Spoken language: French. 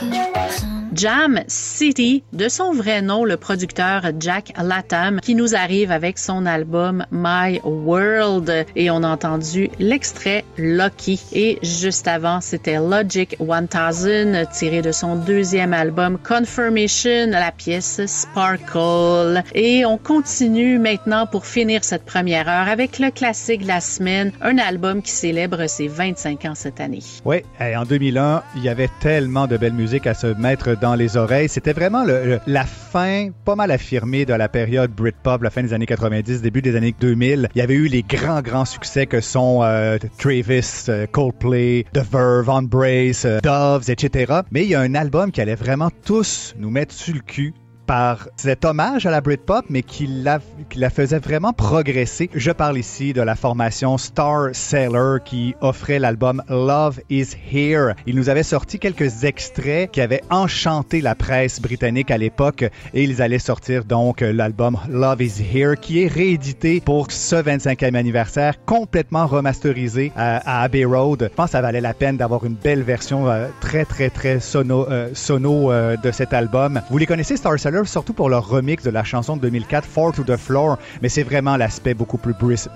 Jam City, de son vrai nom, le producteur Jack Latham, qui nous arrive avec son album My World. Et on a entendu l'extrait Lucky. Et juste avant, c'était Logic 1000, tiré de son deuxième album Confirmation, la pièce Sparkle. Et on continue maintenant pour finir cette première heure avec le classique de la semaine, un album qui célèbre ses 25 ans cette année. Oui, en 2001, il y avait tellement de belle musique à se mettre dans les oreilles. C'était vraiment la fin, pas mal affirmée de la période Britpop, la fin des années 90, début des années 2000. Il y avait eu les grands succès que sont Travis, Coldplay, The Verve, Embrace, Doves, etc. Mais il y a un album qui allait vraiment tous nous mettre sur le cul par cet hommage à la Britpop, mais qui la faisait vraiment progresser. Je parle ici de la formation Star Sailor qui offrait l'album Love is Here. Ils nous avaient sorti quelques extraits qui avaient enchanté la presse britannique à l'époque et ils allaient sortir donc l'album Love is Here qui est réédité pour ce 25e anniversaire, complètement remasterisé à Abbey Road. Je pense que ça valait la peine d'avoir une belle version très sono de cet album. Vous les connaissez, Star Sailor, surtout pour leur remix de la chanson de 2004, Fall to the Floor, mais c'est vraiment l'aspect beaucoup plus